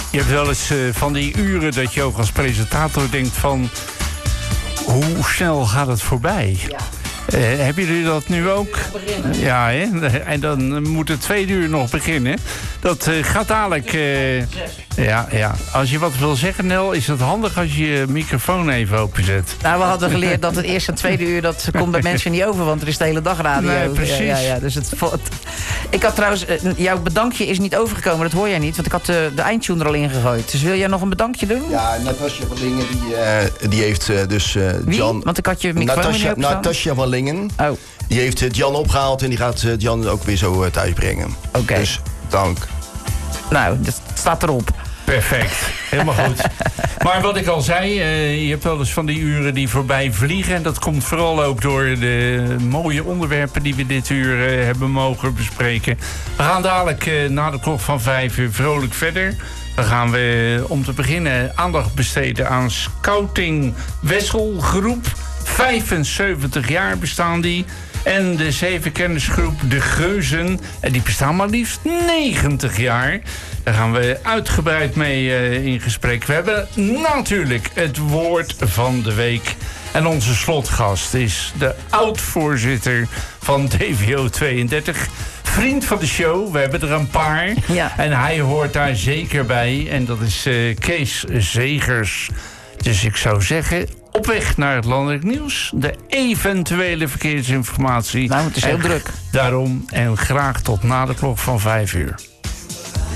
Je hebt wel eens van die uren dat je ook als presentator denkt van... hoe snel gaat het voorbij? Ja. Hebben jullie dat nu ook? Ja, hè? En dan moet het 2 uur nog beginnen. Dat gaat dadelijk... Ja. Als je wat wil zeggen, Nel, is het handig als je je microfoon even openzet. Nou, we hadden geleerd dat het eerste en tweede uur... dat komt bij mensen niet over, want er is de hele dag radio. Nee, precies. Ja, dus ik had trouwens... jouw bedankje is niet overgekomen, dat hoor jij niet. Want ik had de eindtune er al in gegooid. Dus wil jij nog een bedankje doen? Ja, Natasja van Lingen, die heeft dus... Wie? Jan, want ik had je microfoon niet opgestaan. Natasja van Lingen. Oh. Die heeft Jan opgehaald en die gaat Jan ook weer zo thuis brengen. Oké. Dus dank. Nou, dat staat erop. Perfect, helemaal goed. Maar wat ik al zei, je hebt wel eens van die uren die voorbij vliegen. En dat komt vooral ook door de mooie onderwerpen die we dit uur hebben mogen bespreken. We gaan dadelijk na de klok van 5 uur vrolijk verder. Dan gaan we om te beginnen aandacht besteden aan Scouting Wesselgroep. 75 jaar bestaan die. En de 7 kennisgroep De Geuzen. En die bestaan maar liefst 90 jaar. Daar gaan we uitgebreid mee in gesprek. We hebben natuurlijk het woord van de week. En onze slotgast is de oud-voorzitter van DVO 32. Vriend van de show, we hebben er een paar. Ja. En hij hoort daar zeker bij. En dat is Kees Zegers. Dus ik zou zeggen, op weg naar het landelijk nieuws. De eventuele verkeersinformatie. Nou, het is heel druk. Daarom en graag tot na de klok van 5 uur.